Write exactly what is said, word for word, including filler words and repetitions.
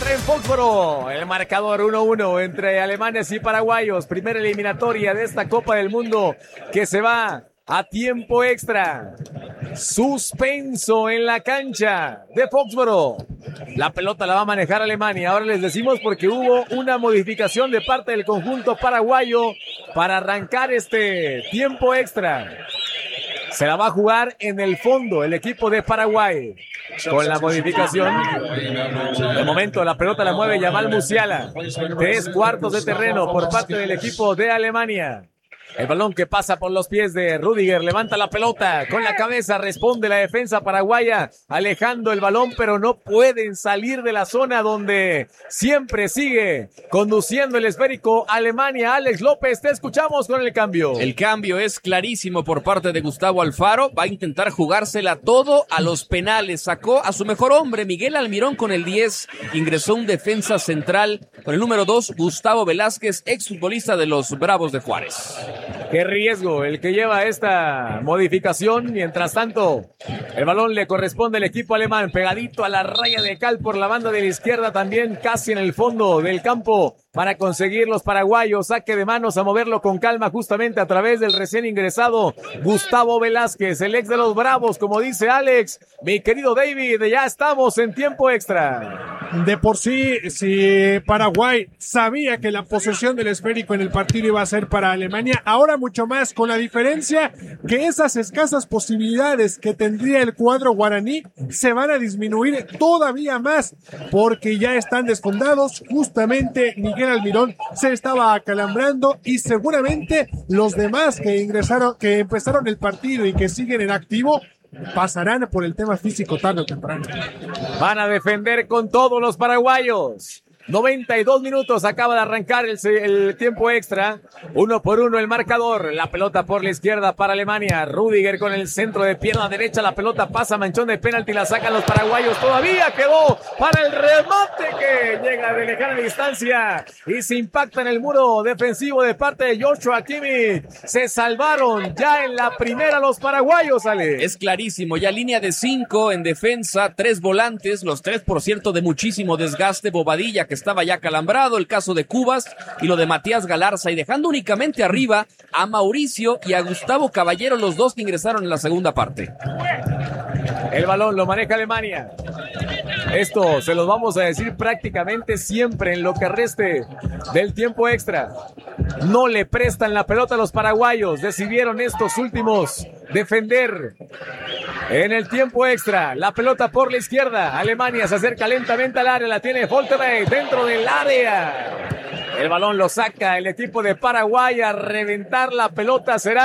Extra en Foxboro. El marcador uno uno entre alemanes y paraguayos. Primera eliminatoria de esta Copa del Mundo que se va a tiempo extra. Suspenso en la cancha de Foxboro. La pelota la va a manejar Alemania. Ahora les decimos porque hubo una modificación de parte del conjunto paraguayo para arrancar este tiempo extra. Se la va a jugar en el fondo el equipo de Paraguay. Con la modificación, de momento la pelota la mueve Yamal Musiala. Tres cuartos de terreno por parte del equipo de Alemania. El balón que pasa por los pies de Rüdiger, levanta la pelota con la cabeza, responde la defensa paraguaya, alejando el balón, pero no pueden salir de la zona donde siempre sigue conduciendo el esférico Alemania. Alex López, te escuchamos con el cambio. El cambio es clarísimo por parte de Gustavo Alfaro, va a intentar jugársela todo a los penales, sacó a su mejor hombre, Miguel Almirón con el diez, ingresó un defensa central con el número dos, Gustavo Velázquez, exfutbolista de los Bravos de Juárez. Qué riesgo el que lleva esta modificación. Mientras tanto, el balón le corresponde al equipo alemán, pegadito a la raya de cal por la banda de la izquierda, también casi en el fondo del campo para conseguir los paraguayos. Saque de manos a moverlo con calma justamente a través del recién ingresado Gustavo Velázquez, el ex de los Bravos, como dice Alex. Mi querido David, ya estamos en tiempo extra. De por sí, si Paraguay sabía que la posesión del esférico en el partido iba a ser para Alemania, ahora mucho más, con la diferencia que esas escasas posibilidades que tendría el cuadro guaraní se van a disminuir todavía más, porque ya están desfondados. Justamente Miguel Almirón se estaba acalambrando y seguramente los demás que ingresaron, que empezaron el partido y que siguen en activo, pasarán por el tema físico tarde o temprano. Van a defender con todos los paraguayos. noventa y dos minutos, acaba de arrancar el, el tiempo extra. Uno por uno el marcador. La pelota por la izquierda para Alemania. Rüdiger con el centro de pierna derecha. La pelota pasa, manchón de penalti. La sacan los paraguayos. Todavía quedó para el remate que llega de lejana distancia y se impacta en el muro defensivo de parte de Joshua Kimmich. Se salvaron ya en la primera los paraguayos, Ale. Es clarísimo, ya línea de cinco en defensa, tres volantes, los tres por cierto de muchísimo desgaste. Bobadilla, que estaba ya calambrado, el caso de Cubas y lo de Matías Galarza, y dejando únicamente arriba a Mauricio y a Gustavo Caballero, los dos que ingresaron en la segunda parte. El balón lo maneja Alemania. Esto se los vamos a decir prácticamente siempre en lo que reste del tiempo extra. No le prestan la pelota a los paraguayos. Decidieron estos últimos defender en el tiempo extra. La pelota por la izquierda. Alemania se acerca lentamente al área. La tiene Folterey dentro del área. El balón lo saca el equipo de Paraguay. A reventar la pelota será